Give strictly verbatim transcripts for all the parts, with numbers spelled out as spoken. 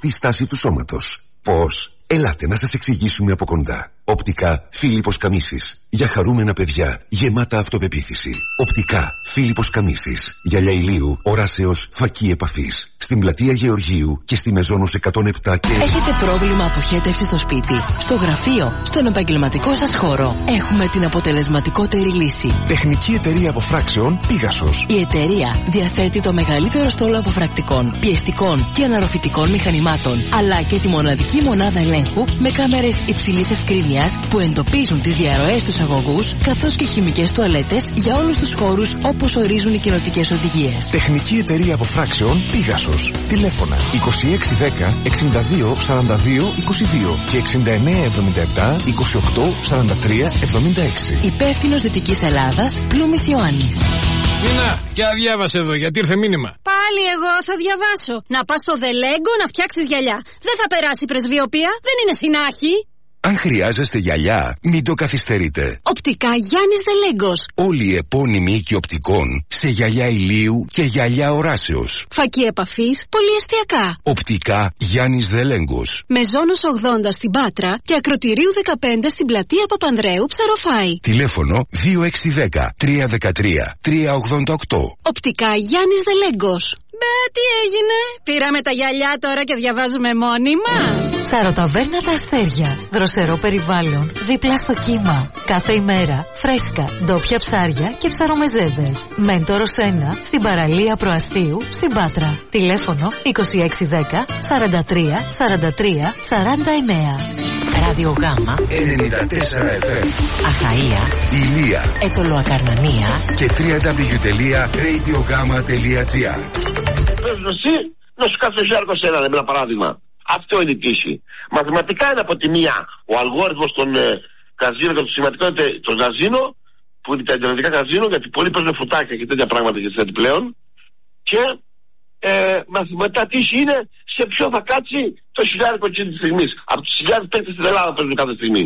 στη στάση του σώματος. Πώς? Ελάτε να σας εξηγήσουμε από κοντά. Οπτικά Φίλιππος Καμίσης. Για χαρούμενα παιδιά, γεμάτα αυτοπεποίθηση. Οπτικά Φίλιππος Καμίσης. Γυαλιά ηλίου, οράσεως, φακή επαφής. Στην πλατεία Γεωργίου και στη Μεζόνος εκατόν επτά και... Έχετε πρόβλημα αποχέτευση στο σπίτι, στο γραφείο, στον επαγγελματικό σας χώρο? Έχουμε την αποτελεσματικότερη λύση. Τεχνική εταιρεία αποφράξεων Πίγασος. Η εταιρεία διαθέτει το μεγαλύτερο στόλο αποφρακτικών, πιεστικών και αναρροφητικών μηχανημάτων, αλλά και τη μοναδική μονάδα ελέγχου με κάμερες υψηλής ευκρίνειας που εντοπίζουν τις διαρροές στους αγωγούς, καθώς και χημικές τουαλέτες για όλους τους χώρους όπως ορίζουν οι κοινοτικές οδηγίες. Τεχνική εταιρεία αποφράξεων Πίγασος. Τηλέφωνα είκοσι έξι δέκα εξήντα δύο σαράντα δύο είκοσι δύο και εξήντα εννέα εβδομήντα επτά είκοσι οκτώ σαράντα τρία εβδομήντα έξι. Υπεύθυνος Δυτικής Ελλάδας, Πλούμης Ιωάννης. Νίνα, για διάβασε εδώ, γιατί ήρθε μήνυμα. Πάλι εγώ θα διαβάσω. Να πας στο Δελέγκο να φτιάξεις γυαλιά. Δεν θα περάσει πρεσβειοπία, δεν είναι συνάχη. Αν χρειάζεστε γυαλιά, μην το καθυστερείτε. Οπτικά Γιάννης Δελέγκος. Όλοι οι επώνυμοι οίκοι οπτικών σε γυαλιά ηλίου και γυαλιά οράσεως. Φακή επαφής, πολυεστιακά. Οπτικά Γιάννης Δελέγκος. Μεζόνος ογδόντα στην Πάτρα και Ακροτηρίου δεκαπέντε στην πλατεία Παπανδρέου, Ψαροφάη. Τηλέφωνο δύο έξι ένα μηδέν τρία τρία τρία ογδόντα οκτώ. Οπτικά Γιάννης Δελέγκος. Μπε, τι έγινε? Πήραμε τα γυαλιά τώρα και διαβάζουμε μόνοι μας. Σαροταβέρνα Τα Αστέρια. Δροσερό περιβάλλον, δίπλα στο κύμα. Κάθε ημέρα φρέσκα, ντόπια ψάρια και ψαρομεζέδες. Μέντορος ένα στην παραλία Προαστίου στην Πάτρα. Τηλέφωνο είκοσι έξι δέκα σαράντα τρία σαράντα τρία σαράντα εννέα. Ράδιο Γάμα ενενήντα τέσσερα εφ εμ. Αχαΐα, Ηλία, Ετωλοακαρνανία και double-u double-u double-u τελεία radiogama τελεία gr. Πες εσύ να σου κάθεσαι σε έργο σε ένα, ένα παράδειγμα. Αυτό είναι η τύχη. Μαθηματικά είναι από τη μία ο αλγόριθμος των ε, καζίνο και το σημαντικό είναι το καζίνο, που είναι τα ιντερνετικά καζίνο, γιατί πολλοί παίζουν φουτάκια και τέτοια πράγματα και θέτει πλέον. Και ε, μαθηματικά τύχη είναι σε ποιο θα κάτσει το χιλιάρικο εκείνη τη στιγμή. Από τους χιλιάδες παίκτες στην Ελλάδα παίζουν κάθε στιγμή.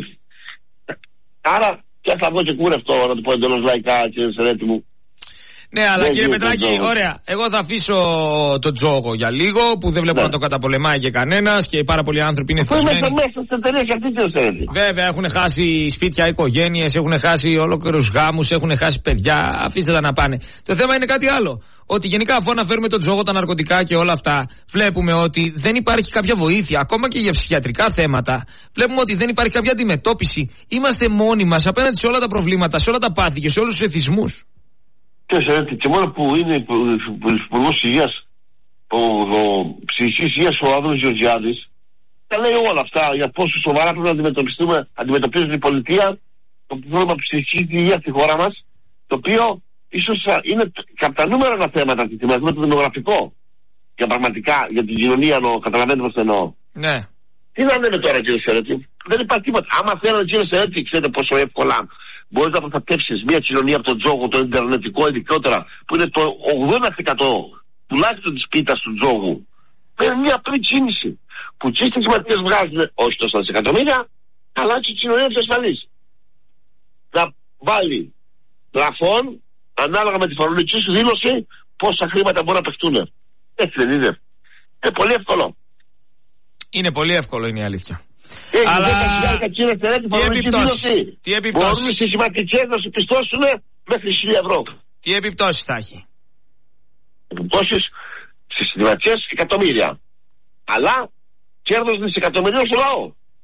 Άρα και θα βγω και κούρευτο να το πω εντελώς λαϊκά, κύριε Σερέτη μου. Ναι, αλλά δεν κύριε Πετράκη, ωραία. Εγώ θα αφήσω τον τζόγο για λίγο, που δεν βλέπω ναι. να το καταπολεμάει και κανένας και πάρα πολλοί άνθρωποι είναι θυσμένοι. Που μέσα στην εταιρεία και αυτή την θέλετε. Βέβαια, έχουν χάσει σπίτια, οικογένειες, έχουν χάσει ολόκληρους γάμους, έχουν χάσει παιδιά. Αφήστε τα να πάνε. Το θέμα είναι κάτι άλλο. Ότι γενικά, αφού αναφέρουμε τον τζόγο, τα ναρκωτικά και όλα αυτά, βλέπουμε ότι δεν υπάρχει κάποια βοήθεια, ακόμα και για ψυχιατρικά θέματα. Βλέπουμε ότι δεν υπάρχει κάποια αντιμετώπιση. Είμαστε μόνοι μας απέναντι σε όλα τα προβλήματα, σε όλα τα πάθη και σε όλους τους εθισμούς. Και μόνο που είναι υπουργός υγείας, ο, ο ψυχικής υγείας, ο Άδωνης Γεωργιάδης, τα λέει όλα αυτά για πόσο σοβαρά πρέπει να αντιμετωπιστούμε, αντιμετωπίζουν η πολιτεία το πρόβλημα της ψυχικής υγείας στη χώρα μας, το οποίο ίσως είναι κατά τα νούμερα ένα θέματα αυτή τη στιγμή, με το δημογραφικό. Για πραγματικά, για την κοινωνία εννοώ, καταλαβαίνετε πώς εννοώ. Ναι. Τι να λέμε τώρα, κύριε Σερέτη, δεν υπάρχει τίποτα. Άμα θέλετε, κύριε Σερέτη, ξέρετε πόσο εύκολα μπορείς να προστατεύσεις μια κοινωνία από τον τζόγο, το ιντερνετικό ειδικότερα, που είναι το ογδόντα τοις εκατό τουλάχιστον της πίτας του τζόγου, με μια απλή κίνηση. Που και οι στοιχηματικές βγάζουν όχι τόσα δισεκατομμύρια, αλλά και η κοινωνία της ασφαλής. Να βάλει πλαφόν, ανάλογα με τη φορολογική σου δήλωση, πόσα χρήματα μπορούν να παιχτούν. Έτσι δεν είναι? Είναι πολύ εύκολο. Είναι πολύ εύκολο, είναι η αλήθεια. Έχει αλλά τι επιπτώσεις? Τι επιπτώσεις? Μπορούν οι συστηματικές να σου πιστώσουν μέχρι χίλια ευρώ. Τι επιπτώσεις θα έχει? Επιπτώσεις στις συστηματικές εκατομμύρια. Αλλά κέρδος δισεκατομμυρίων στο λαό.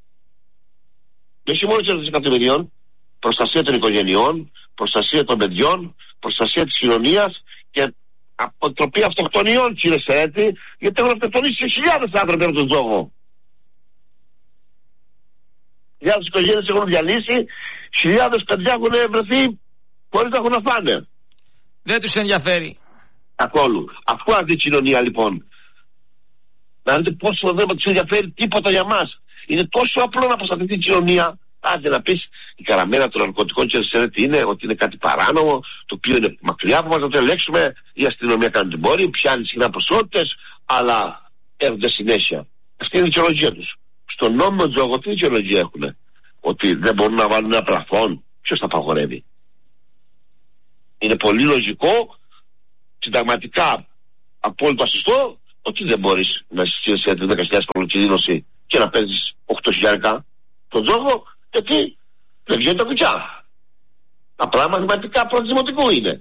Και όχι μόνο κέρδος δισεκατομμυρίων, προστασία των οικογενειών, προστασία των παιδιών, προστασία της κοινωνίας και αποτροπή αυτοκτονιών, κύριε Σερέτη, γιατί έχουν αυτοκτονήσει χιλιάδες άνθρωποι από τον τζόγο. Χιλιάδες οικογένειες έχουν διαλύσει, χιλιάδες παιδιά έχουν βρεθεί χωρίς να έχουν να φάνε. Δεν τους ενδιαφέρει καθόλου. Αφού αυτή η κοινωνία λοιπόν, να δείτε πόσο δεν τους ενδιαφέρει τίποτα για μας. Είναι τόσο απλό να προστατευτεί η κοινωνία. Άντε να πεις η καραμέλα των ναρκωτικών και ξέρετε είναι ότι είναι κάτι παράνομο, το οποίο είναι μακριά από μας να το ελέγξουμε. Η αστυνομία κάνει την πόρη, πιάνει συχνά ποσότητες, αλλά έρχονται συνέχεια. Αυτή είναι η δικαιολογία τους. Στον νόμιμο τζόγο τι δικαιολογία έχουν? Ότι δεν μπορούν να βάλουν ένα πλαφόν? Ποιος τα απαγορεύει? Είναι πολύ λογικό, συνταγματικά απόλυτα σωστό, ότι δεν μπορείς να συστήσεις για την δέκα χιλιάδες προκίνηση και να παίζεις οκτώ χιλιάδες τον τζόγο, γιατί δεν βγαίνει το κουτσά. Απλά μαθηματικά πρώτης είναι.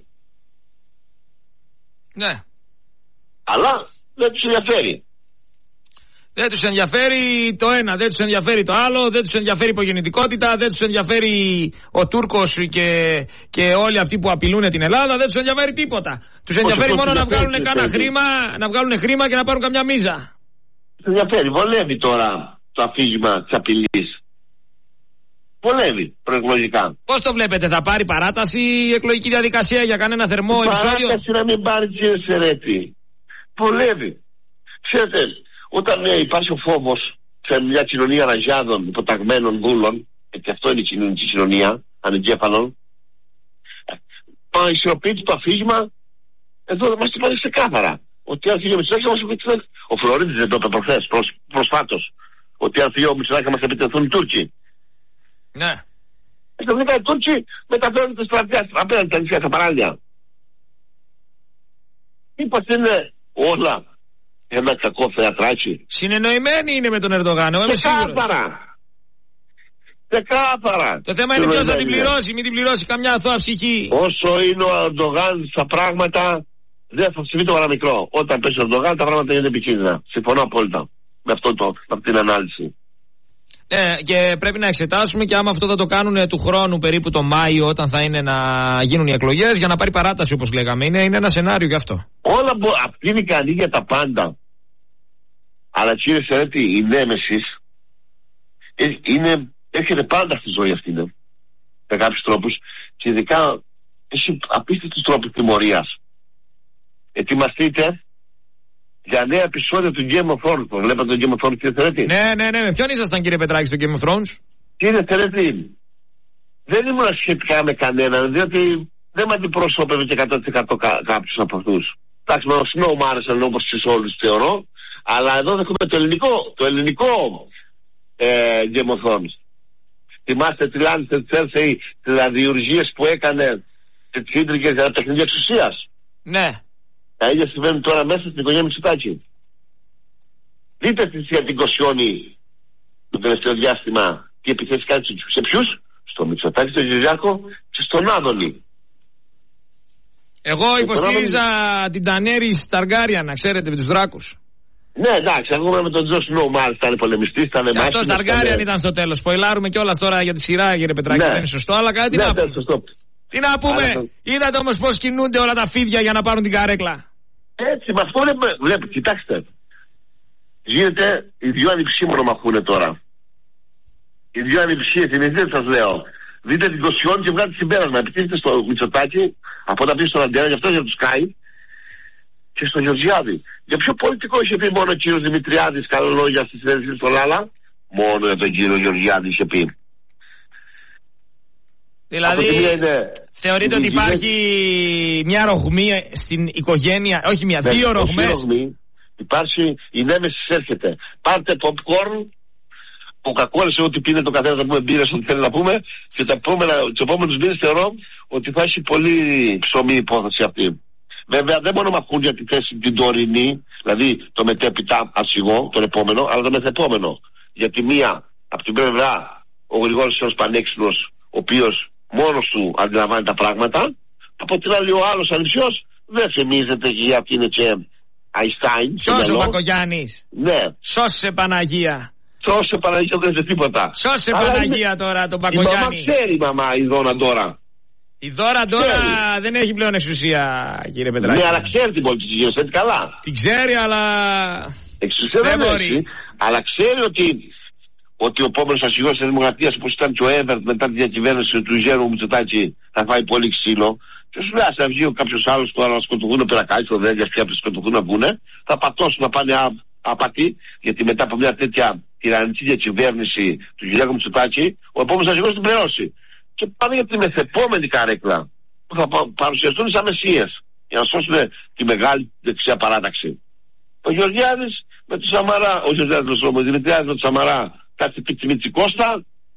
Ναι. Αλλά δεν τους ενδιαφέρει. Δεν τους ενδιαφέρει το ένα, δεν τους ενδιαφέρει το άλλο, δεν τους ενδιαφέρει η υπογεννητικότητα, δεν τους ενδιαφέρει ο Τούρκος και, και όλοι αυτοί που απειλούν την Ελλάδα, δεν τους ενδιαφέρει τίποτα. Τους ενδιαφέρει μόνο να βγάλουν κάνα χρήμα, να βγάλουν χρήμα και να πάρουν καμιά μίζα. Τους ενδιαφέρει, βολεύει τώρα το αφήγημα της απειλής. Βολεύει προεκλογικά. Πώς το βλέπετε, θα πάρει παράταση η εκλογική διαδικασία για κανένα θερμό επεισόδιο? Παράταση να μην πάρει, κύριε Σερέτη. Βολεύει. Ξέρετε, όταν ναι, υπάρχει ο φόβος σε μια κοινωνία ραζιάδων, υποταγμένων δούλων, γιατί αυτό είναι η κοινωνική κοινωνία, ανεγκέφαλων, η ισορροπή του το αφήγημα, εδώ μας το πάρει ξεκάθαρα. Ότι αν φύγει ο Μητσοτάκης μας επιτεθούν. Ο Φλωρίδης δεν το είπε προχθές, προσφάτως. Ότι αν φύγει ο Μητσοτάκης μας επιτεθούν οι Τούρκοι. Ναι. Εξαφνικά οι Τούρκοι μεταφέρουν τις στρατιάς απέναντι τα νησιά, τα παράλια. Μήπως είναι όλα ένα κακό θεατράκι? Συνεννοημένοι είναι με τον Ερντογάν, εγώ είμαι σίγουρος. Ξεκάθαρα. Ξεκάθαρα. Το θέμα είναι ποιος θα την πληρώσει, μην την πληρώσει καμιά αθώα ψυχή. Όσο είναι ο Ερντογάν στα πράγματα, δεν θα συμβεί το παραμικρό. Όταν πέσει ο Ερντογάν, τα πράγματα είναι επικίνδυνα. Συμφωνώ απόλυτα με, αυτό το, με αυτή την ανάλυση. Ναι, και πρέπει να εξετάσουμε και άμα αυτό θα το κάνουν του χρόνου, περίπου το Μάιο, όταν θα είναι να γίνουν οι εκλογές, για να πάρει παράταση, όπως λέγαμε. Είναι, είναι ένα σενάριο γι' αυτό. Όλα αυτή είναι ικανή για τα πάντα. Αλλά κύριε Σερέτη, η νέμεσης είναι, έρχεται πάντα στη ζωή αυτή, είναι, με κάποιους τρόπους, και ειδικά έχει απίστευτους τρόπους τιμωρίας. Ετοιμαστείτε για νέα επεισόδια του Game of Thrones. Το βλέπατε το Game of Thrones, κύριε Σερέτη? Ναι, ναι, ναι. Με ποιον ήσασταν, κύριε Πετράκη, στο Game of Thrones? Κύριε Σερέτη, δεν ήμουν σχετικά με κανέναν, διότι δεν με αντιπροσώπευε και εκατό τοις εκατό κα, κάποιους από αυτούς. Εντάξει, με ο Snow μου άρεσαν όπως και όλους θεωρώ, αλλά εδώ δέχομαι το ελληνικό, το ελληνικό ε, Game of Thrones. Θυμάστε τη Λάνιστερ Τσέρσεϊ, τις αδιουργίες που έκανε και τις ίντρικες για τα παιχνίδια εξουσίας? Ναι. Τα ίδια συμβαίνουν τώρα μέσα στην οικογένεια Μητσοτάκη. Δείτε τι για την Κοσιόνη το τελευταίο διάστημα, τι επιθέσεις κάνει σε ποιους? Στο Μητσοτάκη, στον Γεωργιάκο και στον Άδωνη. Εγώ υποστήριζα Άδωνη... την Τανέρη Ταργάριαν, να ξέρετε, με τους δράκους. Ναι, εντάξει, εγώ με τον Τζο Σνόου μάλιστα ήταν πολεμιστής, ήταν μάχης. Αυτό Ταργάριαν ήταν στο τέλος. Σποϊλάρουμε κιόλας τώρα για τη σειρά, κύριε Πετράκη, ναι. Δεν είναι σωστό, αλλά κάτι ναι, να πούμε. Σωστό. Τι να πούμε, Άρα... είδατε όμως πώς κινούνται όλα τα φίδια για να πάρουν την καρέκλα. Έτσι, με αυτό βλέπετε, βλέπετε, κοιτάξτε. Γίνεται, οι δυο ανιψίμονο μαχούνε τώρα. Οι δυο ανιψίες, είναι δεν σας λέω. Δείτε την Κοσιόν και βγάλετε συμπέρασμα. Επιτίθεται στο Μητσοτάκη, από όταν πει στον Αντένα, γι' αυτό για τους Σκάι, και στον Γεωργιάδη. Για ποιο πολιτικό είχε πει μόνο ο κύριος Δημητριάδης καλά λόγια στη συνέντευξη στο Λάλα? Μόνο για τον κύριο Γεωργιάδη είχε πει. Δηλαδή, είναι... θεωρείτε ότι υπάρχει μια ρογμή στην οικογένεια, όχι μια, δύο ρογμές. Ρογμή, υπάρχει, η νέμεσης έρχεται. Πάρτε popcorn, κοκακόλες, ό,τι πίνει το καθένα, να πούμε μπύρες, ό,τι θέλει να πούμε, και τα τους επόμενους μήνες θεωρώ ότι θα έχει πολύ ψωμί η υπόθεση αυτή. Βέβαια δεν μόνο μαχούν για τη θέση την τωρινή, δηλαδή το μετέπειτα ασυγό, τον επόμενο, αλλά το μεθεπόμενο. Γιατί μία, από την πλευρά, ο Γρηγόρης είναι πανέξυπνος, ο οποίος μόνος του αντιλαμβάνει τα πράγματα, από την άλλη ο άλλος ανιψιός δεν θυμίζεται γιατί είναι και Αϊστάιν. Ποιος ο Μπακογιάννης? Ναι. Σώσε Παναγία. Σώσε Παναγία, δεν είναι τίποτα. Σώσε αλλά Παναγία είναι... τώρα τον Μπακογιάννη. Η μαμά ξέρει η μαμά η Δόνα τώρα. Η Δώρα τώρα ξέρει. Δεν έχει πλέον εξουσία, κύριε Πετράκη. Ναι, αλλά ξέρει την πολιτική γύρω, έτσι καλά. Την ξέρει, αλλά εξουσία δεν, δεν μπορεί. Έτσι, αλλά ξέρει ότι ότι ο επόμενος αρχηγός της Δημοκρατίας, όπως ήταν και ο Εύερτ μετά τη διακυβέρνηση του Γέρου Μητσοτάκη, θα φάει πολύ ξύλο. Και σου λέει, θα βγει κάποιος άλλος τώρα να σκοτωθούν ο Περακάκης, ο Δέγγας και να σκοτωθούν να βγουνε, θα πατώσουν να πάνε απατοί, γιατί μετά από μια τέτοια τυραννική διακυβέρνηση του Γερου Μητσοτάκη, ο επόμενος αρχηγός την πληρώσει. Και πάνε για τη μεθεπόμενη καρέκλα που θα παρουσιαστούν σαν μεσσίες για να σώσουν τη μεγάλη δεξιά παράταξη. Ο Γεωργιάδης με του Σαμαρά, ο Γεωργιάδης ο Δημητριάδης με του Σαμαρά, κάτι πίτσι μίτσι Κώστα,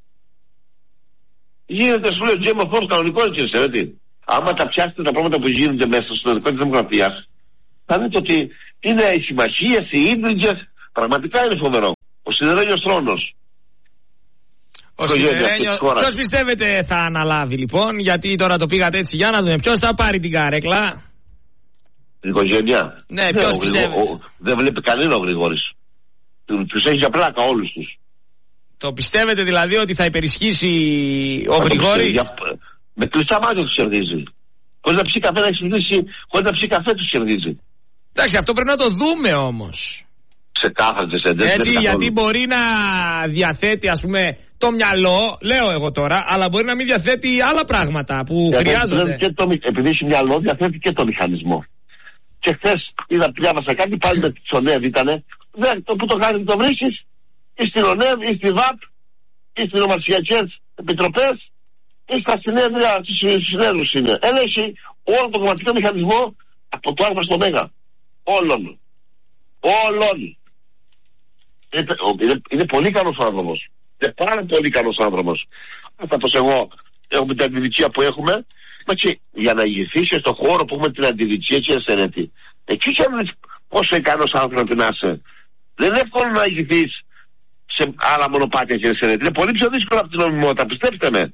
γίνεται σου λέει ο Game of Thrones κανονικό, κύριε Σερέτη. Άμα τα πιάσετε τα πράγματα που γίνονται μέσα στο εσωτερικό της Δημοκρατίας, θα δείτε ότι είναι οι συμμαχίες, οι ίδρυγες, πραγματικά είναι φοβερό. Ο σιδερένιος θρόνος. Ο σιδερένιος, ποιος πιστεύετε θα αναλάβει λοιπόν, γιατί τώρα το πήγατε έτσι, για να δούμε ποιος θα πάρει την καρέκλα. Η οικογένεια. Ναι, ποιος ο, πιστεύετε. Ο, ο, δεν βλέπει κανένα ο Γρηγόρης. Τους έχει για πλάκα όλους τους. Το πιστεύετε δηλαδή ότι θα υπερισχύσει ο Γρηγόρης? Για, με κλειστά μάτια τους κερδίζει. Χωρίς να πιει καφέ να εξηγήσει, χωρίς να πιει καφέ τους κερδίζει. Εντάξει, αυτό πρέπει να το δούμε όμως. Ξεκάθαρα και σε εντές. Έτσι, γιατί μπορεί να διαθέτει, ας πούμε, το μυαλό, λέω εγώ τώρα, αλλά μπορεί να μην διαθέτει άλλα πράγματα που γιατί χρειάζονται. Και το, επειδή έχει μυαλό, διαθέτει και το μηχανισμό. Και χθες είδα, διάβασα κάτι, πάλι με τη ΟΝΕΒ ήτανε. Δεν, το που το κάνει το βρίσκεις, ή στην ΟΝΕΒ, ή στη ΒΑΠ, ή στις νομαρσιακές επιτροπές, ή στα συνέδρια, στους συνέδρους είναι. Ελέγχει όλο το κομματικό μηχανισμό από το Α στο Μέγα. Όλων. Όλων. Είναι, είναι, είναι πολύ καλός άνθρωπος. Είναι πάρα πολύ καλός άνθρωπος. Αυτά πως εγώ έχουμε την αντιδικία που έχουμε. Μα και για να ηγηθείς στον χώρο που έχουμε την αντιδικία, κύριε Σερέτη, εκεί ξέρεις πόσο ικανός άνθρωπος να είσαι. Δεν είναι εύκολο να ηγηθείς σε άλλα μονοπάτια, κύριε Σερέτη. Είναι πολύ πιο δύσκολο από την νομιμότητα, πιστέψτε με.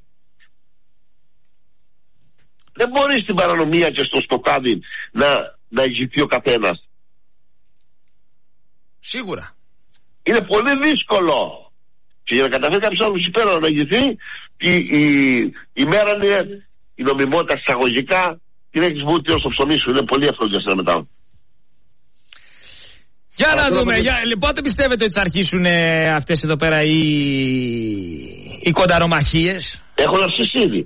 Δεν μπορεί στην παρανομία και στο στοκάδι να, να ηγηθεί ο καθένας. Σίγουρα. Είναι πολύ δύσκολο. Και για να καταφέρει κάποιος άλλος υπέροχο να ηγηθεί, η, η, η μέρα είναι η νομιμότητα εισαγωγικά, την έχεις βούτη ως το ψωμί σου. Είναι πολύ εύκολο για σένα μετά. Για να Αλλά δούμε. Για, πότε πιστεύετε ότι θα αρχίσουν ε, αυτές εδώ πέρα οι, οι κονταρομαχίες? Έχουν αρχίσει ήδη.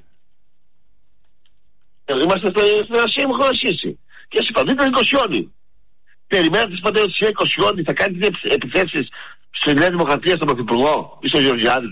Είμαστε στην Ασία, έχουμε αρχίσει. Και σας είπα, δείτε την Κοσιόνη. Περιμένετε τις πατέρες της Κοσιόνη, θα κάνει επιθέσεις στη Νέα Δημοκρατία, στον Πρωθυπουργό ή στον Γεωργιάδη.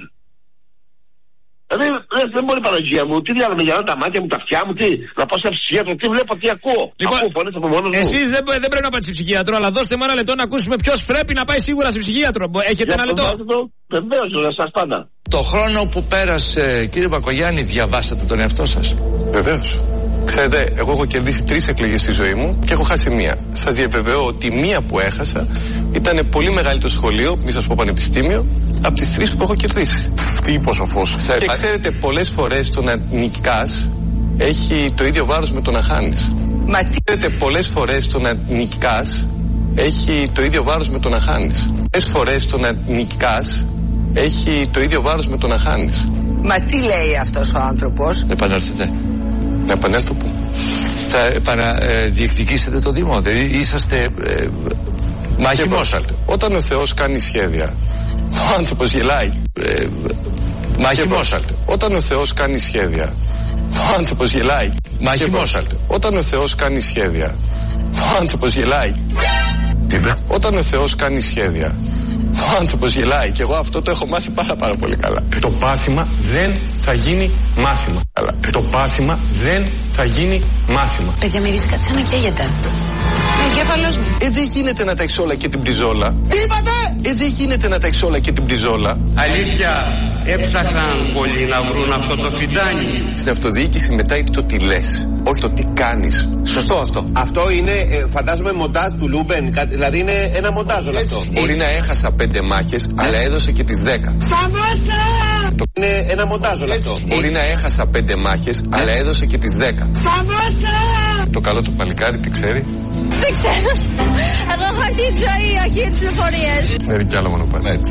Δηλαδή δεν μπορεί η Παναγία μου, τι διάλογο με γυαλάνε τα μάτια μου, τα αυτιά μου, τι, να πάω σε ψυχίατρο, τι βλέπω, τι ακούω. Λοιπόν, ακούω φωνές από μόνος μου. Εσείς δεν, δεν πρέπει να πάτε σε ψυχίατρο, αλλά δώστε μου ένα λεπτό να ακούσουμε ποιος πρέπει να πάει σίγουρα σε ψυχίατρο. Έχετε ένα λεπτό? Βεβαίως, να σας πάντα. Το χρόνο που πέρασε, κύριε Μπακογιάννη, διαβάσατε τον εαυτό σας? Βεβαίως. Ξέρετε, εγώ έχω κερδίσει τρεις εκλογές στη ζωή μου και έχω χάσει μία. Σας διαβεβαιώ ότι μία που έχασα ήταν πολύ μεγαλύτερο σχολείο, μη σας πω πανεπιστήμιο, από τις τρεις που έχω κερδίσει. Τι είπε ο σοφός. Και ξέρετε, πολλές φορές το να νικάς έχει το ίδιο βάρος με το να χάνεις. Μα τι... Ξέρετε, πολλές φορές το να νικάς έχει το ίδιο βάρος με το να χάνεις. Πολλές φορές το να νικάς έχει το ίδιο βάρος με το να χάνεις. Μα τι λέει αυτός ο άνθρωπος? Επανέλθετε. Να επανέλθω πού? Θα επαναδιεκδικήσετε το Δήμο, δηλαδή είσαστε ε, μάχημος. Όταν ο Θεός κάνει σχέδια, ο άνθρωπος γελάει. Ε, μάχημος. Όταν ο Θεός κάνει σχέδια, ο άνθρωπος γελάει. Μάχημος. Όταν ο Θεός κάνει σχέδια, ο άνθρωπος γελάει. Τι είπε? Όταν ο Θεός κάνει σχέδια, ο άνθρωπος γελάει. Και εγώ αυτό το έχω μάθει πάρα πάρα πολύ καλά. Το πάθημα δεν θα γίνει μάθημα. Καλά. Το πάθημα δεν θα γίνει μάθημα. Παιδιά, μυρίζει κάτι σαν να καίγεται. Με εγκέφαλος μου. Ε, δεν γίνεται να τα έχεις όλα και την πριζόλα. Τι είπατε? Ε, δεν γίνεται να τα έχεις όλα και την πριζόλα. Αλήθεια, έψαχναν πολλοί να βρουν αυτό το φιντάνι. Στην αυτοδιοίκηση μετράει το τι λες, όχι το τι κάνεις. Σωστό αυτό. Αυτό είναι, ε, φαντάζομαι, μοντάζ του Λούμπεν. Δηλαδή είναι ένα μοντάζ όλο αυτό. Μπορεί να έχασα πέντε μάχες, αλλά έδωσε και τις δέκα. Σταμάτα! Είναι ένα μοντάζ όλο αυτό. Μπορεί να έχασα πέντε μάχες, αλλά έδωσε και τις δέκα. Σταμάτα! Το καλό του παλικάρι τι ξέρει? Δεν ξέρω. Εγώ έχω αρχίσει τη ζωή, όχι τις πληροφορίες. Ξέρει κι άλλο μονοπάτι. Έτσι.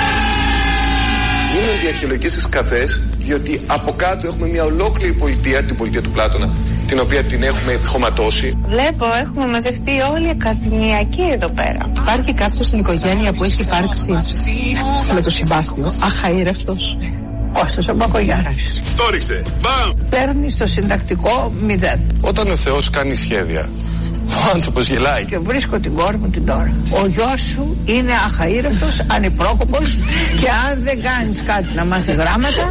Γίνονται οι αρχαιολογικές σκαφές, διότι από κάτω έχουμε μια ολόκληρη πολιτεία, την πολιτεία του Πλάτωνα, την οποία την έχουμε χωματώσει. Βλέπω, έχουμε μαζευτεί όλοι οι ακαδημιακοί εδώ πέρα. Υπάρχει κάποιος στην οικογένεια που έχει υπάρξει με το συμπάθειο, αχαήρευτος? Κώστας ο Μπακογιάννης. Το ρίξε. Μπαμ! Παίρνει στο συντακτικό μηδέν. Όταν ο Θεός κάνει σχέδια, ο άνθρωπος γελάει. Και βρίσκω την κόρη μου την τώρα. Ο γιος σου είναι αχαήρευτος, ανυπρόκοπος και αν δεν κάνεις κάτι να μάθει γράμματα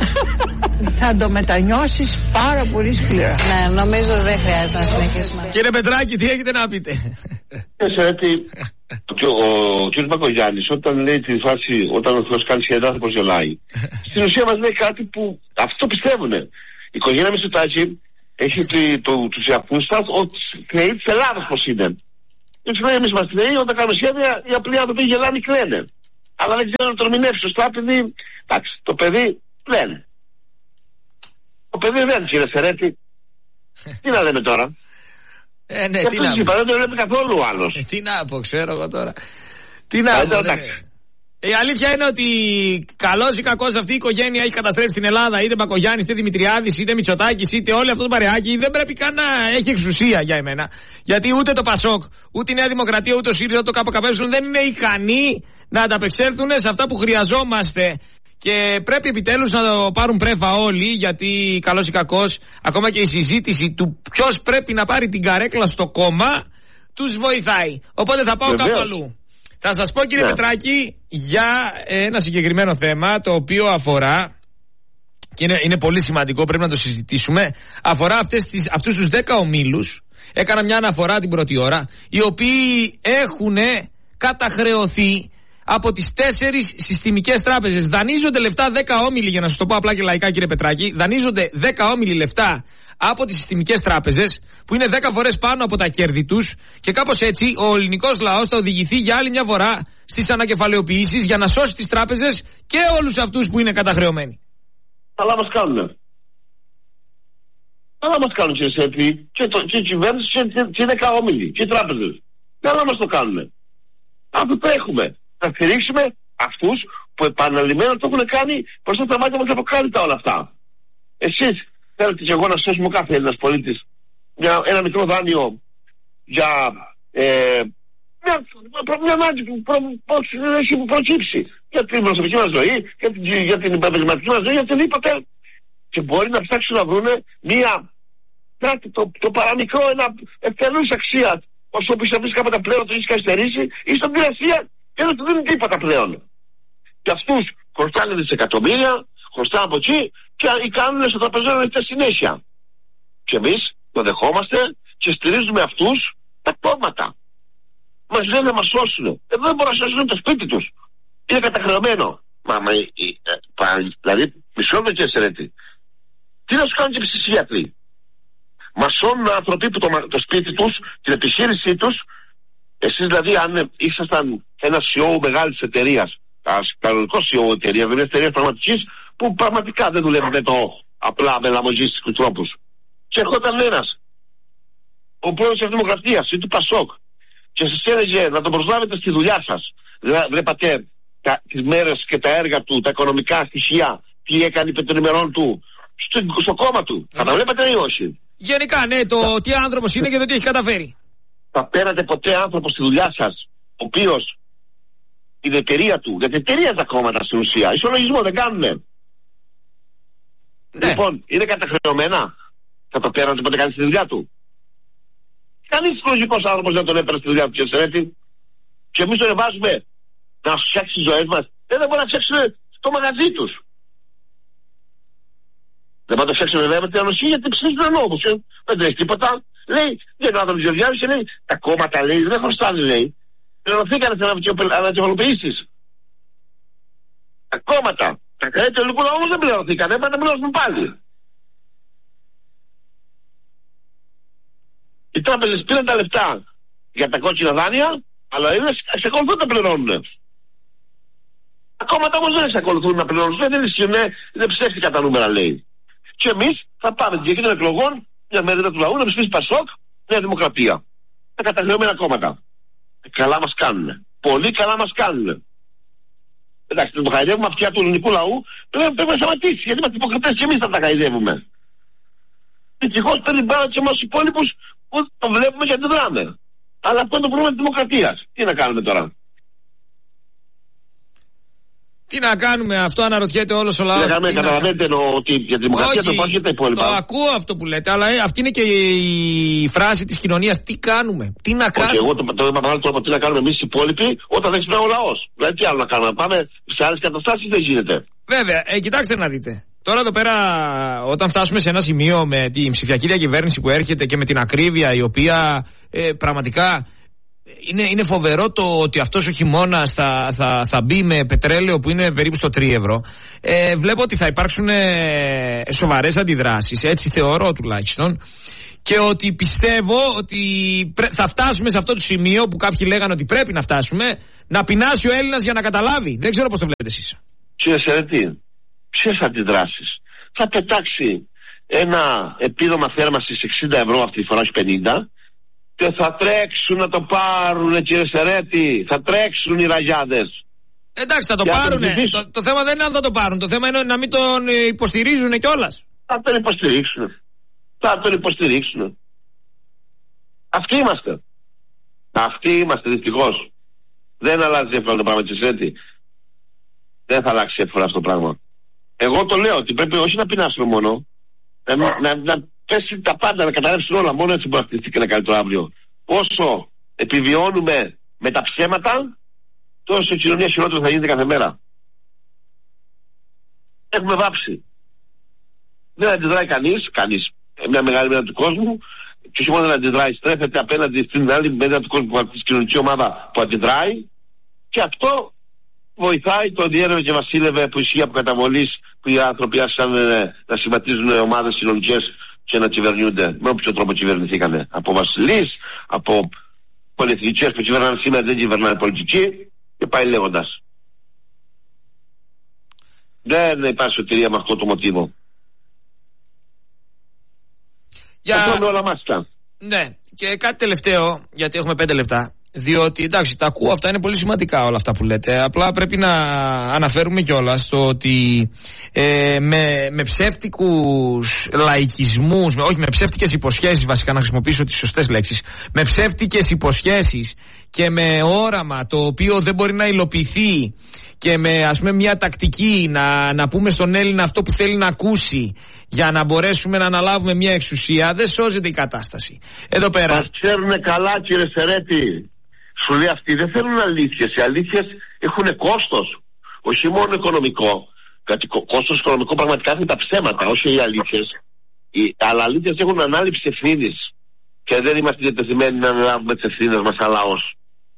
θα το μετανιώσεις πάρα πολύ σκληρά. Ναι, νομίζω δεν χρειάζεται να συνεχίσουμε. Κύριε Πετράκη, τι έχετε να πείτε? Ξέρετε, ο κ. Μπακογιάννης όταν λέει τη φάση, όταν ο Θεός κάνει σχέδια, άνθρωπος γελάει. Στην ουσία μας λέει κάτι που αυτό πιστεύουνε. Η οικογένεια Μητσοτάκη έχει το, το, τους εαυτούς σας ότι θεοί της Ελλάδας πως είναι. Και του λέει: εμείς είμαστε νέοι, όταν κάνουμε σχέδια, οι απλοί άνθρωποι γελάνε και λένε. Αλλά δεν ξέρω να το ερμηνεύσει σωστά, επειδή. Εντάξει, το παιδί λένε. Το παιδί δεν, κύριε Σερέτη. Τι να λέμε τώρα. Ε, ναι, τι να πω. Δεν το βλέπει καθόλου ο άλλος. Ε, τι να πω, ξέρω εγώ τώρα. Τι να πω. Η αλήθεια είναι ότι καλώς ή κακώς αυτή η οικογένεια έχει καταστρέψει την Ελλάδα. Είτε Μπακογιάννης, είτε Δημητριάδης, είτε Μητσοτάκης, είτε όλο αυτό το παρεάκι. Δεν πρέπει καν να έχει εξουσία για εμένα. Γιατί ούτε το Πασόκ, ούτε η Νέα Δημοκρατία, ούτε ο ΣΥΡΙΖΑ, ούτε το ΚΚΠ δεν είναι ικανοί να ανταπεξέλθουν σε αυτά που χρειαζόμαστε. Και πρέπει επιτέλους να το πάρουν πρέφα όλοι, γιατί καλώς ή κακώς, ακόμα και η συζήτηση του ποιος πρέπει να πάρει την καρέκλα στο κόμμα, τους βοηθάει. Οπότε θα πάω κάπου αλλού. Θα σας πω, κύριε yeah. Πετράκη, για ένα συγκεκριμένο θέμα, το οποίο αφορά, και είναι, είναι πολύ σημαντικό, πρέπει να το συζητήσουμε, αφορά αυτές τις, αυτούς τους δέκα ομίλους. Έκανα μια αναφορά την πρώτη ώρα, οι οποίοι έχουν καταχρεωθεί από τις τέσσερις συστημικές τράπεζες. Δανείζονται λεφτά δέκα όμιλοι, για να σας το πω απλά και λαϊκά, κύριε Πετράκη, δανείζονται δέκα όμιλοι λεφτά από τις συστημικές τράπεζες, που είναι δέκα φορές πάνω από τα κέρδη τους, και κάπως έτσι ο ελληνικός λαός θα οδηγηθεί για άλλη μια φορά στις ανακεφαλαιοποιήσεις για να σώσει τις τράπεζες και όλους αυτούς που είναι καταχρεωμένοι. Αλλά μας κάνουν. Αλλά μας κάνουν, κύριε Σέπη, και, το, και η κυβέρνηση και, και οι δέκα όμιλοι και οι τράπεζες. Καλά μας το κάνουν. Αυτό το έχουμε. Θα στηρίξουμε αυτούς που επαναλημμένα το έχουν κάνει μπροστά στα μάτια μας αποκάλυπτα όλα αυτά. Εσείς θέλετε και εγώ να σώσουμε κάθε Έλληνας πολίτης μια, ένα μικρό δάνειο για ε, μια, μια ανάγκη που προ, έχει προκύψει για την προσωπική μας ζωή, για την, για την επαγγελματική μας ζωή, για οτιδήποτε. Και μπορεί να ψάξουν να βρουν μια, κάτι, το, το παραμικρό, ένα ευτελούς αξία, όσο πίσω αυτής κάποτε πλέον το έχει καθυστερήσει, ή στον πληρασία και δεν του δίνουν τίποτα πλέον. Και αυτούς χρωστάνε δισεκατομμύρια, χρωστάνε από εκεί και κάνουν στο τραπεζόριο αυτή συνέχεια. Και εμείς το δεχόμαστε και στηρίζουμε αυτούς τα κόμματα. Μας λένε να μας σώσουν. Εδώ δεν μπορούν να σώσουν το σπίτι τους. Είναι καταχρεωμένο. Μα, μα ε, ε, πα, δηλαδή, μισό με και Σερέτη. Τι να σου κάνουν και οι ψυχίατροι. Μας σώνουν άνθρωποι που το, το σπίτι τους, την επιχείρησή τους. Εσείς δηλαδή, αν ήσασταν ένα σι ι ο μεγάλης εταιρείας, κανονικό σι ι ο εταιρεία, δηλαδή εταιρεία πραγματικής, που πραγματικά δεν δουλεύει με το απλά με λαμογιστικούς τρόπους. Και ερχόταν ένας, ο πρόεδρος της Δημοκρατίας ή του Πασόκ, και σας έλεγε να τον προσλάβετε στη δουλειά σας. Βλέπατε τις μέρες και τα έργα του, τα οικονομικά στοιχεία, τι έκανε επί των ημερών του στο, στο κόμμα του. Θα τα βλέπατε ή όχι? Γενικά, ναι, το θα... τι άνθρωπος είναι και το τι έχει καταφέρει. Θα παίρνατε ποτέ άνθρωπο στη δουλειά σας, ο οποίος την εταιρεία του, γιατί εταιρεία τα κόμματα στην ουσία, ισολογισμό δεν κάνουνε. Ναι. Λοιπόν, είναι καταχρεωμένα. Θα το παίρνατε ποτέ κανείς στη δουλειά του? Κανείς λογικός άνθρωπος δεν τον έπαιρνε στη δουλειά του, κύριε Σερέτη. Και εμείς τον βάζουμε να φτιάξει τις ζωές μας. Δεν θα μπορούν να φτιάξουν το μαγαζί τους. Δεν θα το φτιάξουν βέβαια με την ανοσία, γιατί ψηφίζουν νόμους. Δεν τρέχει τίποτα. Λέει, δεν ο άνθρωπος Γεωργιάδης και λέει, τα κόμματα λέει, δεν χρωστάνε λέει. Πληρωθήκανε σε ανακεφαλοποιήσεις. Τα κόμματα, τα κράτη του ελληνικού λαού όμως δεν πληρωθήκανε, έπρεπε να πληρώσουν πάλι. Οι τράπεζες πήραν τα λεφτά για τα κόκκινα δάνεια, αλλά είναι εξακολουθούν να πληρώνουν. Τα κόμματα όμως δεν εξακολουθούν να πληρώνουν. Δεν ισχύουν, είναι ψεύτικα τα νούμερα λέει. Και εμείς θα πάμε την διακίνηση των εκλογών, μια μερίδα του λαού, να ψηφίσει Πασόκ, Νέα Δημοκρατία. Τα καταχρεωμένα κόμματα. Καλά μας κάνουν. Πολύ καλά μας κάνουν. Εντάξει, το χαϊδεύουμε αυτιά του ελληνικού λαού, πρέπει, πρέπει να σταματήσει. Γιατί είμαστε υποκριτές και εμείς θα τα χαϊδεύουμε. Δυστυχώς παίρνει μπάλα και εμάς τους υπόλοιπους που το βλέπουμε και αντιδράμε. Αλλά αυτό είναι το πρόβλημα της δημοκρατίας. Τι να κάνουμε τώρα? Τι να κάνουμε, αυτό αναρωτιέται όλος ο λαός. Τι να κάνουμε, καταλαβαίνετε ότι για τη δημοκρατία το υπάρχει και τα υπόλοιπα. Το ακούω αυτό που λέτε, αλλά αυτή είναι και η φράση της κοινωνίας. Τι κάνουμε, τι να κάνουμε. Όχι, εγώ το, το είπα με άλλο τρόπο, τι να κάνουμε εμείς οι υπόλοιποι όταν δεν ξυπνάει ο λαός. Δηλαδή τι άλλο να κάνουμε, πάμε σε άλλες καταστάσεις, δεν γίνεται. Βέβαια, ε, κοιτάξτε να δείτε. Τώρα εδώ πέρα, όταν φτάσουμε σε ένα σημείο με την ψηφιακή διακυβέρνηση που έρχεται και με την ακρίβεια η οποία ε, πραγματικά. Είναι, είναι φοβερό το ότι αυτός ο χειμώνας θα, θα, θα μπει με πετρέλαιο που είναι περίπου στο τρία ευρώ. Ε, βλέπω ότι θα υπάρξουν ε, σοβαρές αντιδράσεις, έτσι θεωρώ τουλάχιστον. Και ότι πιστεύω ότι θα φτάσουμε σε αυτό το σημείο που κάποιοι λέγανε ότι πρέπει να φτάσουμε, να πεινάσει ο Έλληνας για να καταλάβει. Δεν ξέρω πώς το βλέπετε εσείς. Κύριε Σερετή, ποιες αντιδράσεις? Θα πετάξει ένα επίδομα θέρμανσης εξήντα ευρώ, αυτή τη φορά όχι πενήντα, και θα τρέξουν να το πάρουν, κύριε Σερέτη. Θα τρέξουν οι ραγιάδες. Εντάξει, θα το πάρουνε. Το, το θέμα δεν είναι αν θα το πάρουν. Το θέμα είναι να μην τον υποστηρίζουν κιόλας. Θα τον υποστηρίξουν. Θα τον υποστηρίξουν. Αυτοί είμαστε. Αυτοί είμαστε, δυστυχώς. Δεν αλλάζει εύκολα το πράγμα, κύριε Σερέτη. Δεν θα αλλάξει εύκολα αυτό το πράγμα. Εγώ το λέω ότι πρέπει όχι να πεινάσουμε μόνο, να, να, να πέσει τα πάντα, να καταρρεύσουν όλα. Μόνο έτσι μπορεί να χτιστεί και να κάνει το αύριο. Όσο επιβιώνουμε με τα ψέματα, τόσο η κοινωνία χειρότερα θα γίνεται κάθε μέρα. Έχουμε βάψει. Δεν αντιδράει κανείς, κανείς. Μια μεγάλη μέρα του κόσμου, και όχι μόνο δεν αντιδράει, στρέφεται απέναντι στην άλλη μέρα του κόσμου, τη κοινωνική ομάδα που αντιδράει, και αυτό βοηθάει το διέρευε και βασίλευε που ισχύει από καταβολής, που οι άνθρωποι άρχισαν να σχηματίζουν ομάδες κοινωνικές και να κυβερνιούνται. Με όποιο τρόπο κυβερνηθήκανε. Από βασιλείς, από πολυεθνικές που κυβερνάνε σήμερα, δεν κυβερνάνε πολιτικοί, και πάει λέγοντας. Δεν υπάρχει σωτηρία με αυτό το μοτίβο. Για... Αυτό με όλα μας ήταν. Ναι, και κάτι τελευταίο, γιατί έχουμε πέντε λεπτά. Διότι εντάξει, τα ακούω αυτά, είναι πολύ σημαντικά όλα αυτά που λέτε. Απλά πρέπει να αναφέρουμε κιόλας το ότι ε, με, με ψεύτικους λαϊκισμούς, με, όχι με ψεύτικες υποσχέσεις, βασικά να χρησιμοποιήσω τις σωστές λέξεις, με ψεύτικες υποσχέσεις και με όραμα το οποίο δεν μπορεί να υλοποιηθεί, και με ας πούμε μια τακτική να, να πούμε στον Έλληνα αυτό που θέλει να ακούσει για να μπορέσουμε να αναλάβουμε μια εξουσία, δεν σώζεται η κατάσταση. Εδώ πέρα. Μας ξέρουν καλά, κύριε Σερέτη. Σου λέει αυτοί δεν θέλουν αλήθειες. Οι αλήθειες έχουν κόστος. Όχι μόνο οικονομικό. Γιατί κόστος οικονομικό πραγματικά είναι τα ψέματα, όχι οι αλήθειες. Οι, αλλά αλήθειες έχουν ανάληψη ευθύνης. Και δεν είμαστε διατεθειμένοι να αναλάβουμε τις ευθύνες μας σαν λαός.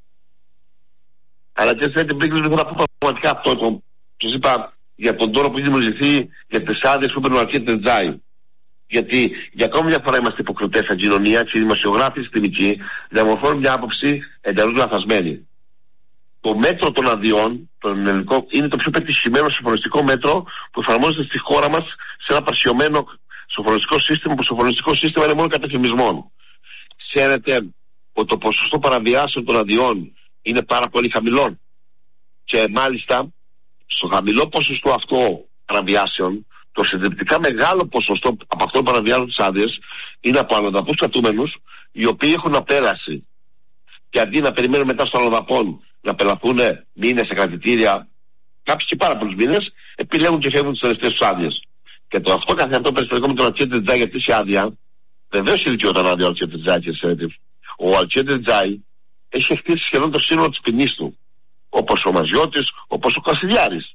Αλλά κύριε Σερέτη, πριν κλείσουμε, θέλω να πω πραγματικά αυτό. Σας είπα για τον τόρο που έχει δημιουργηθεί για τις άδειες που παίρνουν αρκετή τεντζάι. Γιατί για ακόμη μια φορά είμαστε υποκριτές σαν κοινωνία και οι δημοσιογράφοι συστημικοί διαμορφώνουν μια άποψη εντελώς λαθασμένη. Το μέτρο των αδειών, το ελληνικό, είναι το πιο πετυχημένο σοφρονιστικό μέτρο που εφαρμόζεται στη χώρα μας σε ένα παρσιωμένο σοφρονιστικό σύστημα, που το σοφρονιστικό σύστημα είναι μόνο κατεφημισμών. Ξέρετε ότι το ποσοστό παραβιάσεων των αδειών είναι πάρα πολύ χαμηλό. Και μάλιστα στο χαμηλό ποσοστό αυτό παραβιάσεων, το συντριπτικά μεγάλο ποσοστό από αυτό που παραβιάζουν τις άδειες είναι από αλλοδαπούς κρατούμενους, οι οποίοι έχουν απέλαση. Και αντί να περιμένουν μετά στο αλλοδαπών να πελαθούν μήνες σε κρατητήρια, κάποιοι και πάρα πολλούς μήνες, επιλέγουν και φεύγουν τις τελευταίες τους άδειες. Και το αυτό καθ' αυτό περιστατικό με τον Αλτσιέτη Τζάι για τρίση άδεια, βεβαίως ειδικόταν άδεια ο Αλτσιέτη Τζάι, κύριε Σερέτη. Ο Αλτσιέτη Τζάι έχει χτίσει σχεδόν το σύνολο της ποινής του. Όπως ο Μαζιώτης, όπως ο Κασιδιάρης.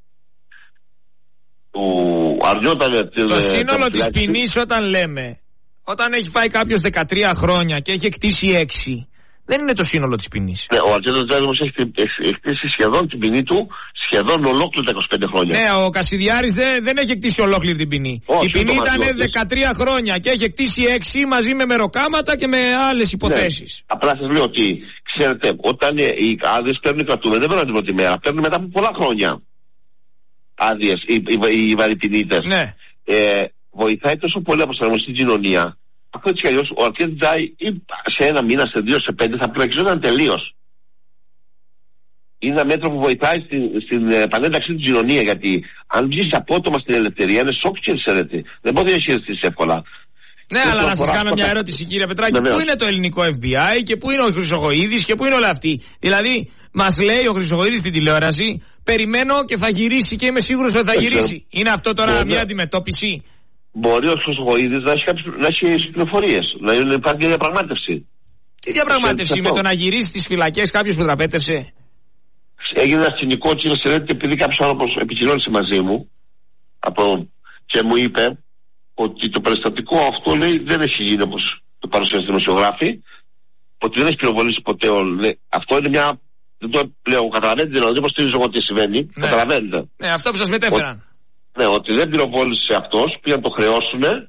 Το σύνολο της ποινής, όταν λέμε, όταν έχει πάει κάποιος δεκατρία χρόνια και έχει εκτίσει έξι, δεν είναι το σύνολο της ποινής. Ναι, ο Αλτσιέτης Τζάι όμως έχει εκτίσει σχεδόν την ποινή του, σχεδόν ολόκληρη τα είκοσι πέντε χρόνια. Ναι, ο Κασιδιάρης δεν, δεν έχει εκτίσει ολόκληρη την ποινή. Όχι, η ποινή ήταν δεκατρία χρόνια και έχει εκτίσει έξι μαζί με μεροκάματα και με άλλες υποθέσεις. Ναι. Απλά σας λέω ότι, ξέρετε, όταν οι άδειες παίρνουν οι κρατούμενοι, δεν παίρνουν την πρώτη μέρα, παίρνουν μετά από πολλά χρόνια άδειες, οι, οι, οι βαρυπινίτες. Ναι. Ε, βοηθάει τόσο πολύ από προσαρμοστεί στην κοινωνία. Αυτό έτσι κι αλλιώς ο Αλτσιέτη Τζάι σε ένα μήνα, σε δύο, σε πέντε θα πλακιζόταν τελείως. Είναι ένα μέτρο που βοηθάει στην, στην επανένταξη της κοινωνία, γιατί αν βγεις απότομα στην ελευθερία είναι σοκ, κύριε Σερέτη. Δεν μπορεί να διαχειριστείς εύκολα. Ναι, αλλά να σας κάνω μια ερώτηση, κύριε Πετράκη. Πού είναι το ελληνικό εφ μπι άι και πού είναι ο Χρυσοχοΐδης και πού είναι όλα αυτοί? Δηλαδή, μας λέει ο Χρυσοχοΐδης στην τηλεόραση, περιμένω και θα γυρίσει και είμαι σίγουρος ότι θα γυρίσει. Είναι αυτό τώρα μια αντιμετώπιση? Μπορεί ο Χρυσοχοΐδης να έχει, να έχει πληροφορίες, να υπάρχει μια διαπραγμάτευση. Τι διαπραγμάτευση? Με το να γυρίσει στις φυλακές κάποιος που τραπέτευσε? Έγινε ένα σκηνικό, κύριε Σερέτη, επειδή κάποιος άνθρωπος επικοινώνησε μαζί μου από, και μου είπε ότι το περιστατικό αυτό, λέει, δεν έχει γίνει όπως το παρουσιάζει δημοσιογράφοι, ότι δεν έχει πυροβολήσει ποτέ όλο. Λέει, αυτό είναι μια. Δεν το λέω, καταλαβαίνετε, δηλαδή, δεν υποστηρίζω εγώ τι συμβαίνει. Ναι. Καταλαβαίνετε. Ναι, αυτό που σας μετέφεραν. Ο, ναι, ότι δεν πυροβόλησε αυτός, πήγαν το χρεώσουν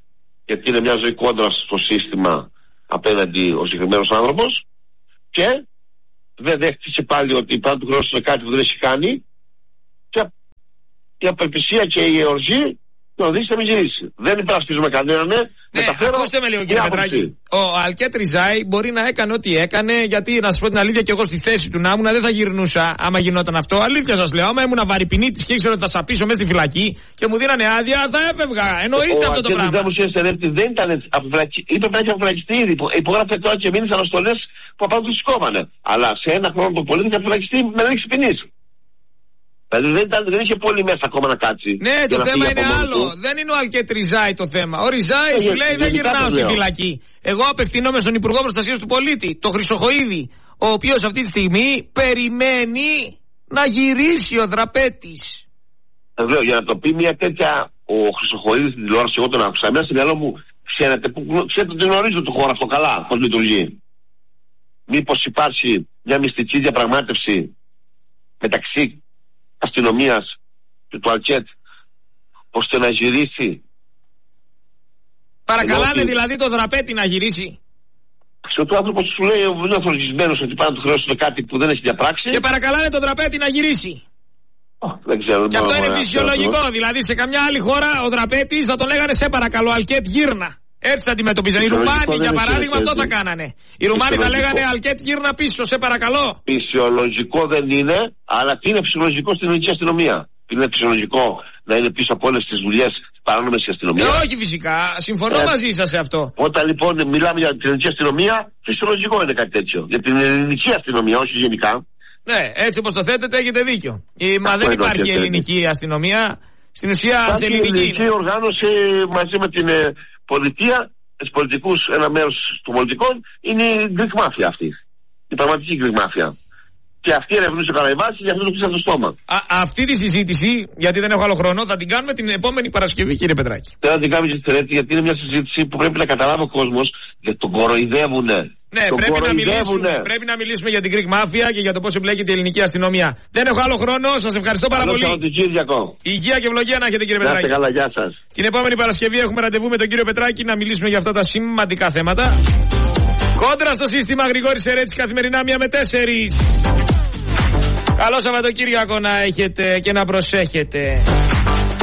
γιατί είναι μια ζωή κόντρα στο σύστημα απέναντι ο συγκεκριμένος άνθρωπος, και δεν δέχτηκε πάλι ότι πάνω του χρεώσουν κάτι που δεν έχει κάνει, και η απελπισία και η εορζή το οδήγησε να μην γυρίσει. Δεν υπερασπίζουμε κανέναν. Ναι, μεταφέρω. Ακούστε με λίγο, κύριε Πετράκη. Ο Αλκέτ Ριζάη μπορεί να έκανε ό,τι έκανε, γιατί να σας πω την αλήθεια, και εγώ στη θέση του να ήμουν δεν θα γυρνούσα άμα γινόταν αυτό. Αλήθεια σας λέω. Άμα ήμουν βαρυπινίτης και ήξερα ότι θα σαπίσω μέσα στη φυλακή και μου δίνανε άδεια, θα έφευγα. Εννοείται αυτό το πράγμα. Δεν ήταν αποφυλακή. Είπε να έχει αποφυλακιστεί ήδη. Υπογράφεται τώρα και μείνει αναστολές που απάνω του σηκώμανε. Αλλά σε ένα χρόνο το πολύ θα αποφυλακιστεί με λήξη ποινής. Δηλαδή δεν, ήταν, δεν είχε πολύ μέσα ακόμα να κάτσει. Ναι, το θέμα είναι άλλο. Του. Δεν είναι ο Αλκέτ Ριζάη το θέμα. Ο Ριζάη ε, σου λέει δεν γυρνάω στη φυλακή. Εγώ απευθυνόμαι στον Υπουργό Προστασίας του Πολίτη, το Χρυσοχοΐδη, ο οποίος αυτή τη στιγμή περιμένει να γυρίσει ο δραπέτης. Βεβαίω, για να το πει μια τέτοια ο Χρυσοχοΐδης στην τηλεόραση, εγώ τον άκουσα. Μέσα στο μυαλό μου, ξέρετε, που, ξέρετε ότι γνωρίζω το χώρο αυτό καλά, πώς λειτουργεί. Μήπως υπάρχει μια μυστική διαπραγμάτευση μεταξύ αστυνομίας και του Αλκέτ ώστε να γυρίσει. Παρακαλάνε δηλαδή το δραπέτη να γυρίσει. Ξέρω ότι ο άνθρωπος σου λέει είναι οθολογισμένος ότι πάνε να του χρεώσουν κάτι που δεν έχει διαπράξει. Και παρακαλάνε το δραπέτη να γυρίσει. Oh, δεν ξέρω. Και αυτό είναι φυσιολογικό. Δηλαδή σε καμιά άλλη χώρα ο δραπέτης θα τον λέγανε σε παρακαλώ Αλκέτ γύρνα. Έτσι θα αντιμετωπίζαν. Οι Ρουμάνοι για παράδειγμα αυτό θα κάνανε. Οι Ρουμάνοι θα λέγανε Αλκέτ γύρνα πίσω, σε παρακαλώ. Φυσιολογικό δεν είναι, αλλά τι είναι φυσιολογικό στην ελληνική αστυνομία? Τι είναι φυσιολογικό να είναι πίσω από όλες τις δουλειές παράνομες η αστυνομία? Ε, όχι φυσικά. Συμφωνώ ε, μαζί σας σε αυτό. Όταν λοιπόν μιλάμε για την ελληνική αστυνομία, φυσιολογικό είναι κάτι τέτοιο. Για την ελληνική αστυνομία, όχι γενικά. Ναι, έτσι όπως το θέτετε έχετε δίκιο. Η, μα δεν υπάρχει ελληνική αστυνομία. Στην ουσία θέλει η ελληνική οργάνωση μαζί με την ε, πολιτεία, τους πολιτικούς, ένα μέρος των πολιτικών είναι η Greek Mafia αυτή. Η πραγματική Greek Mafia. Και αυτή ερευνούσε ο Καραϊβάς και γι' αυτό το πήσα στο στόμα. Α, αυτή τη συζήτηση, γιατί δεν έχω άλλο χρόνο, θα την κάνουμε την επόμενη Παρασκευή, κύριε Πετράκη. Θέλω να την κάνουμε και στη γιατί είναι μια συζήτηση που πρέπει να καταλάβει ο κόσμος, γιατί τον κοροϊδεύουνε. Ναι, τον πρέπει να, μιλήσουμε, πρέπει να μιλήσουμε για την Greek Mafia και για το πώς εμπλέκεται η ελληνική αστυνομία. Δεν έχω άλλο χρόνο, σας ευχαριστώ πάρα Καλό πολύ. Υγεία και ευλογία να έχετε, κύριε Πετράκη. Να είστε καλά, γεια σας. Την επόμενη Παρασκευή έχουμε ραντεβού με τον κύριο Πετράκη να μιλήσουμε για αυτά τα σημαντικά θέματα. Κόντρα στο σύστημα, Γρηγόρης Ερέτης, καθημερινά μία με τέσσερις. Καλό Σαββατοκύριακο να έχετε και να προσέχετε.